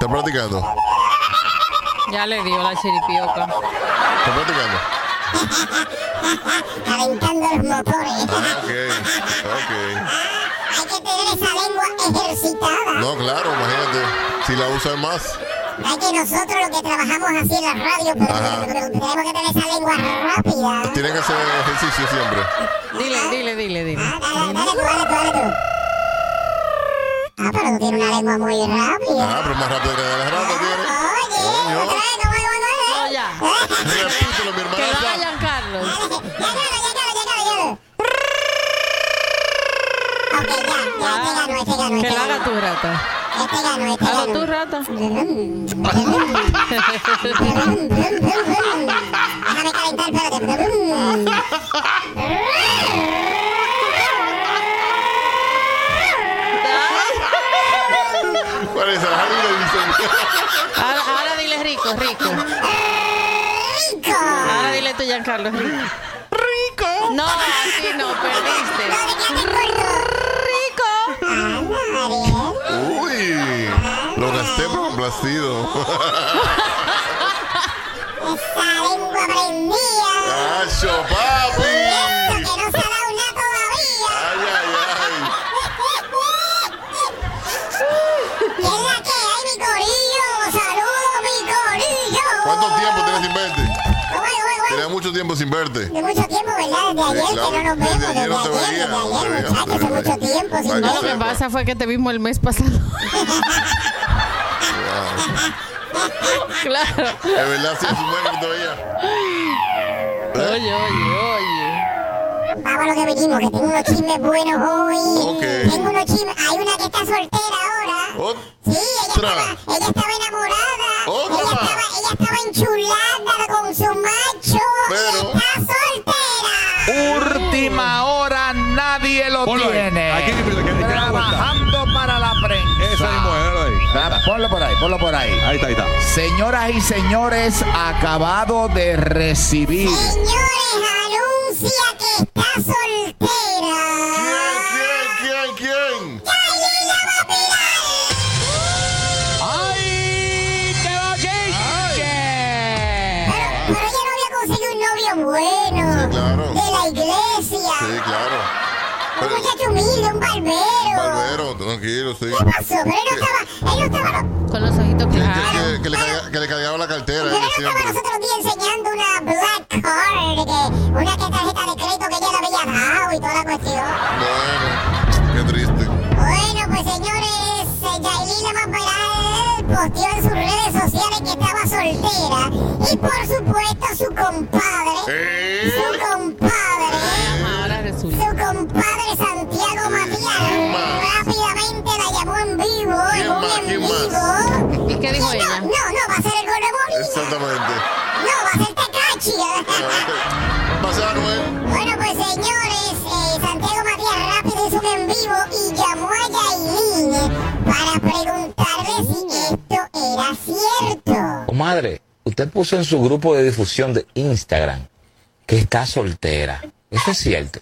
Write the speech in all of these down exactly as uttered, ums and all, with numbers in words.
¿Estás practicando? Ya le dio la chiripioca. ¿Estás practicando? Calentando los motores. Ah, ok, ok. Hay que tener esa lengua ejercitada. No, claro, imagínate. Si la usas más. Hay que nosotros lo que trabajamos así en la radio, pero, pero, pero tenemos que tener esa lengua rápida. Tienen que hacer ejercicio siempre. Dile, dile, dile, dile. Ah, dale, dale tú, dale tú, dale tú. Ah, pero tú tienes una lengua muy rápida. Ah, pero más rápido que de las ratas tiene. Oye, Coño. otra vez, no voy, voy, voy. No, ya. Repítelo, mi hermana. Que lo hagan, Carlos. Ya, ya, ya, ya, ya, ya, ya. Ok, ya, ya, este ganó, este ganó, Que este lo haga ganó. tu rata. Este ganó, este Hazlo ganó. tú, rata. Déjame calentar, espérate. ¿Cuál es esa? La Harley Davidson. Ahora, ahora dile rico, rico. ¡Rico! Ahora dile tú, Giancarlo, rico. Rico. No, así no, perdiste. No, te quedaste corto. Rico. Uy, lo gasté complacido. Esa lengua prendida. ¡Acho, papi! Esto que no se ha dado nada todavía. Ay, ay, ay. ¿Qué es la que hay, mi corillo? Saludos, mi corillo. ¿Cuánto tiempo tienes sin verte? Oye, oye, oye. Tenía mucho tiempo sin verte. De mucho tiempo, ¿verdad? Desde ayer claro. que no nos vemos. Desde Desde ayer no te ayer, veía. desde ayer, No te veía, muchachos. no te Hace veía. mucho tiempo sin Ay, No, lo vernos. que pasa fue que te vimos el mes pasado. Claro. Es verdad, sí, es un buen que te veía. Oye, oye, oye. Vamos a lo que venimos, que tengo unos chismes buenos hoy. Ok. Tengo unos chismes. Hay una que está soltera ahora. Sí, ella Otra. estaba, ella estaba enamorada. Otra Ella más. estaba, ella estaba enchulada con su macho. Pero- Y está soltera. Última hora, nadie lo Ponlo ahí. tiene. Aquí, que- que- que la vuelta. Trabajando para la prensa. Esa mismo, déjalo ahí. Ah, Ponlo por ahí, ponlo por ahí. Ahí está, ahí está. Señoras y señores, acabado de recibir. Señores, anuncia que está soltera. ¿Quién, quién, quién, quién? ¡Yailina Mapiral! ¡Ay, qué bochinche! Pero, pero ella no había conseguido un novio bueno. Sí, claro. De la iglesia. Sí, claro. Un muchacho humilde, un barbero. Barbero, tranquilo, sí. ¿Qué pasó? Pero él no estaba, él no estaba, Con los ojitos Que, claros. que- que le, carga- que le cargaba la cartera a pero ella él no estaba siempre. nosotros días enseñando una black card, que, una que tarjeta de crédito que ella le había dado y toda la cuestión. Bueno, qué triste. Bueno, pues señores, eh, Yailina Mapiral posteó en sus redes sociales que estaba soltera. Y por supuesto su compadre, ¿Eh? su compadre, Ahora resulta. su compadre Santiago Matías más? rápidamente la llamó en vivo, en ¿Quién un más? en ¿Quién vivo. ¿Y qué dijo No, ella? no, no, va a ser el gordo Molina. Exactamente. No, va a ser Tecachi. Pasa, Noel. Bueno, pues señores, eh, Santiago Matías rápido hizo un en vivo y llamó a Yailin para preguntarle si esto era cierto. Comadre, usted puso en su grupo de difusión de Instagram que está soltera. ¿Eso es cierto?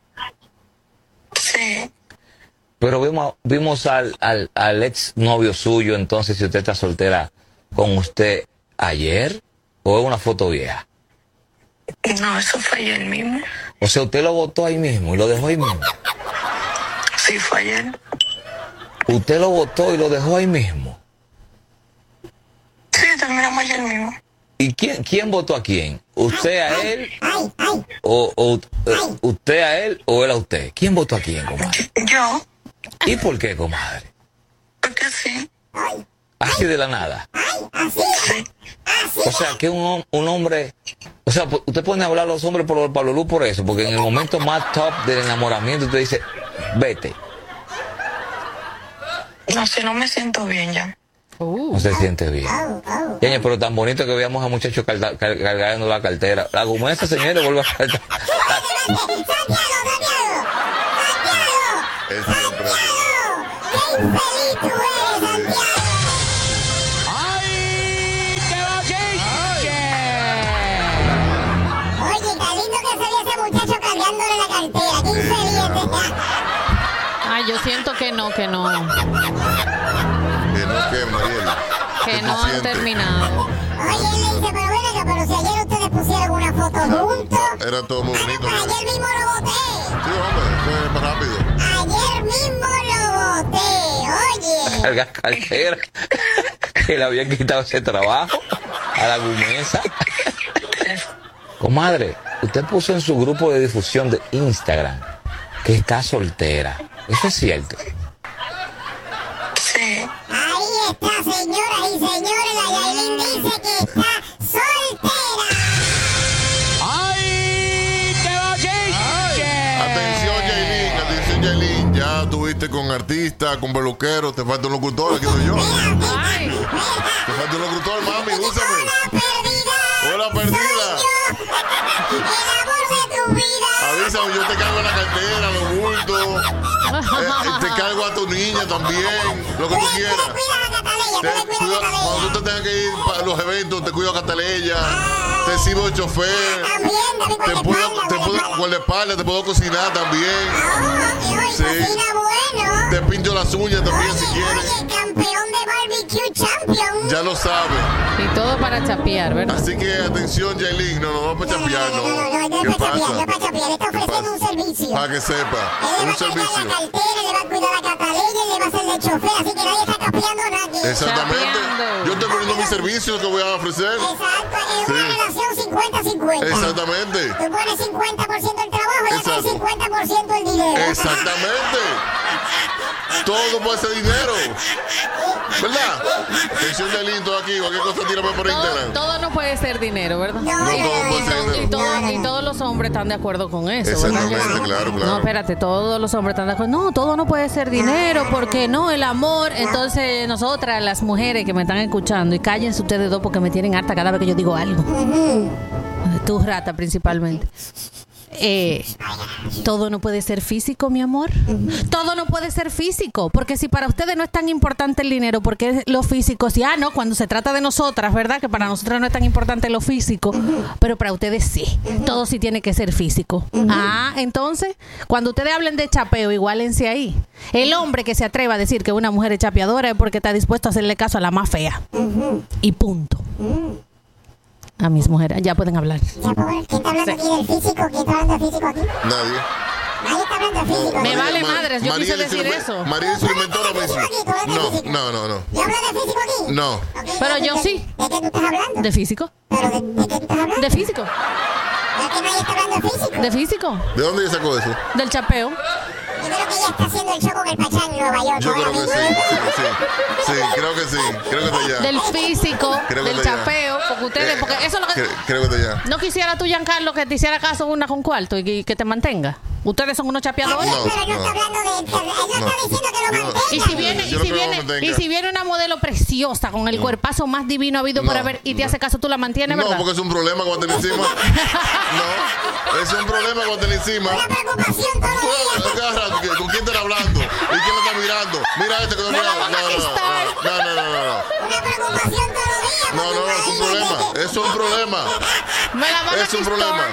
Sí, Pero vimos, vimos al, al, al ex novio suyo, entonces, si usted está soltera con usted ayer, o es una foto vieja. no, eso fue ayer mismo. O sea, usted lo votó ahí mismo y lo dejó ahí mismo. Sí, fue ayer. Usted lo votó y lo dejó ahí mismo. Sí, terminamos ayer mismo. ¿Y quién, quién votó a quién? ¿Usted a él? Ay, ay, O, o eh, ¿Usted a él o él a usted? ¿Quién votó a quién, comadre? Yo, ¿Y por qué, comadre? porque sí. Así de la nada. así, así. O sea, que un, hom- un hombre... O sea, pu- usted pone a hablar a los hombres por Pablo Luz por eso, porque en el momento más top del enamoramiento usted dice, vete. No sé, no me siento bien ya. Uh, No se siente bien. Ñaña, pero tan bonito que veamos a muchachos carga- car- cargando la cartera. La gomesa, señores, vuelve a cargar. Santiago, Santiago, Santiago, Es siempre así. Santiago, qué infeliz tú eres, Santiago. ¡Ay, qué bochinche! Oye, tan lindo que se ve ese muchacho cargándole la cartera, qué infeliz este. ay, yo siento que no, que no. Que no, que Mariel. siguiente. terminado. Oye, él le dice, pero ven acá, pero si ayer ustedes pusieron una foto juntos. Era todo muy bonito. Bueno, pues ayer mismo lo boté. Sí, hombre, fue más rápido. Ayer mismo lo boté. Oye. Carga cartera. Que le habían quitado ese trabajo a la gumesa. Comadre, usted puso en su grupo de difusión de Instagram que está soltera. ¿Eso es cierto? Sí. Ahí está, señoras y señores. La Yailin dice que está soltera. ¡Ay, qué bochinche! Atención, Yailin, atención, Yailin. Ya estuviste con artistas, con peluqueros, te falta un locutor, aquí soy yo. Ay, Te falta un locutor, mami, úsame. Hola, perdida. Hola, perdida. Soy yo, el amor de tu vida. Avísame, yo te cargo la cartera, los bultos. Eh, te cargo a tu niña también, lo que tú Tú le quieras. cuidas a Cataleya, tú Te le cuidas cuido- a Cataleya. cuando tú te tengas que ir para los eventos, te cuido a Cataleya, te sirvo de chofer, También, David, te con puedo, la te espalda, puedo, con la con la espalda, te puedo cocinar también, Oh, y hoy Sí. cocina bueno. te pinto las uñas también si Oye, quieres, oye, campeón de barbecue champion. ya lo sabes. y todo para chapear, ¿verdad? Así que atención, Yailin, no, no, vamos a No, no, chapear, no, no, no, no, no. no ¿Qué es para chapear, no es pasa? para chapear. Está ofreciendo un servicio. Para que sepa, Él le va un a cargar servicio. la cartera, le va a cuidar a Cataleya, y le va a hacer de chofer, así que nadie está capeando a nadie. Exactamente. Chapeando. Yo estoy poniendo mis servicios que voy a ofrecer. Exacto, es Sí. una relación cincuenta cincuenta. Exactamente. Tú pones cincuenta por ciento el trabajo y acá el Exacto. cincuenta por ciento el dinero. Exactamente. Todo puede ser dinero. ¿Verdad? Atención, Yailin, todo aquí. Cualquier cosa tírame por Todo, Instagram. todo no puede ser dinero, ¿verdad? No, No, no, todo no, puede no, ser no, dinero. Y, todo- no, y no. todos los hombres están de acuerdo con eso, Exactamente, ¿verdad? claro, claro. No, espérate, todos los hombres están de acuerdo. No, todo no puede ser dinero, porque no, el amor. Entonces, nosotras, las mujeres que me están escuchando, y cállense ustedes dos porque me tienen harta cada vez que yo digo algo. Tú, rata, principalmente. Eh, todo no puede ser físico, mi amor. Todo no puede ser físico, porque si para ustedes no es tan importante el dinero, porque es lo físico, si ah, no, cuando se trata de nosotras, ¿verdad? Que para nosotras no es tan importante lo físico, pero para ustedes sí. Todo sí tiene que ser físico. Ah, entonces, cuando ustedes hablen de chapeo, igualense ahí. El hombre que se atreva a decir que una mujer es chapeadora es porque está dispuesto a hacerle caso a la más fea. Y punto. A mis mujeres, ya pueden hablar. Ya, por favor, ¿quién está hablando aquí del físico? ¿Quién está hablando de físico aquí? Nadie. Nadie está hablando de físico. Me María- vale Ma- madres, yo María quise es su decir inven- eso. María es su inventora mismo. No, no, no, no. ¿Yo hablo de físico aquí? No. Ok, Pero ¿de yo qué- sí. ¿De qué tú estás hablando? ¿De físico? ¿Pero de, de qué tú estás hablando? ¿De físico? ¿De que nadie está hablando de físico? ¿De físico? ¿De dónde ella sacó eso? ¿Del chapeo? Yo creo que ella está haciendo el show con el Pachá en Nueva York. Yo ahora creo que mismo. sí, sí, sí. Sí, creo que sí. Creo que está allá. Del físico, Creo que del está allá. chapeo, porque ustedes, Eh, porque eso es lo que... cre- Creo que está allá. ¿No quisiera tú, Giancarlo, que te hiciera caso una con cuarto y que, que te mantenga? Ustedes son unos chapeadores. Está No, bien, pero no, no. está hablando de... Ella No. está diciendo que lo Yo- mantenga. Y si viene, Yo y no si creo que viene, mantenga. y si viene una modelo preciosa con el cuerpazo más divino habido por No. haber y te hace caso, tú la mantienes, No, ¿verdad? porque es un problema cuando te encima. No, es un problema cuando te encima. Una preocupación todos los días. Tú, cada rato, ¿con quién te está hablando? ¿Y quién lo está mirando? Mira este que no Me mira. la van a No, no, quitar. no, no, no, no, no. Una preocupación todos los días. No, no, no, es un problema. Es un problema. Me la van a Es un quitar. problema.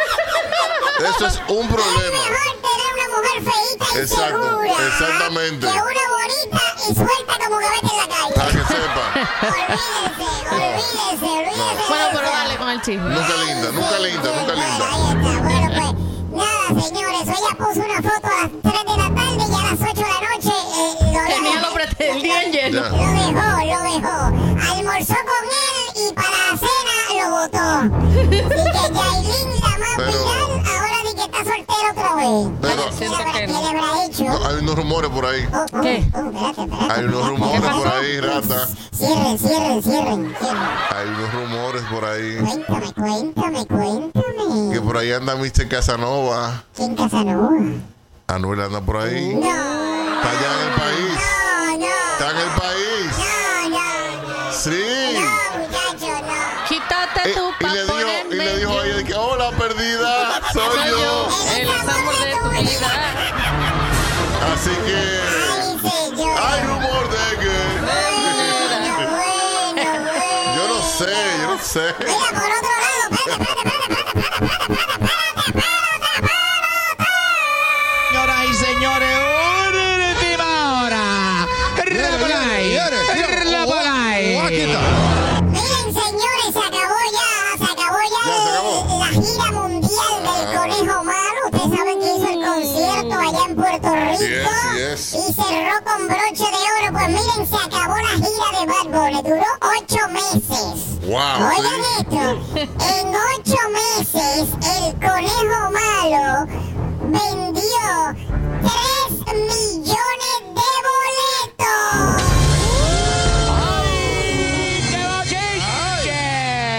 Eso es un problema. Mejor tener una mujer feíta y Exacto, segura. exactamente. Que una bonita y suelta como gaveta en la calle. Para que sepa. Olvídense, olvídense, olvídense. Bueno, de pero eso. dale con el chisme. Nunca linda, nunca linda, nunca linda. Ahí está. Bueno, pues nada, señores. Ella puso una foto a las tres de la tarde y a las ocho de la noche eh, lo Tenía dejó. lo pretendía en lleno. Ya. Lo dejó, lo dejó. Almorzó con él y para la cena lo botó. Así que Yailin, la más Pero- viral, ahora di que está soltera otra vez. Pero- ¿Qué le Siento habrá- que qué no. le habrá hecho? No, hay unos rumores por ahí. Oh, oh, ¿Qué? oh, espérate, espérate. Hay unos rumores por ahí, rata. Cierren, cierren, cierren, cierren. Hay unos rumores por ahí. Cuéntame, cuéntame, cuéntame. Que por ahí anda mister Casanova. ¿Quién Casanova? Anuel anda por ahí. No. Está allá en el país. No, no. Está en el país. No, no. Sí. No, muchacho, no. Quítate Eh, tú y pa' le dijo, y ponerme le dijo yo. a ella de que hola perdida, soy Soy yo, yo. el amor de tu vida. Así que Ay, señor. hay rumor de que Bueno, bueno, bueno. yo no sé, yo no sé. Mira, por otro lado, espérate, espérate, espérate, espérate, espérate, espérate, espérate. Señoras y señores, última hora. La por ahí. La por ahí. rico Así es, así es. y cerró con broche de oro. Pues miren, se acabó la gira de Bad Bunny, duró ocho meses. Wow, Oigan sí. esto, en ocho meses el Conejo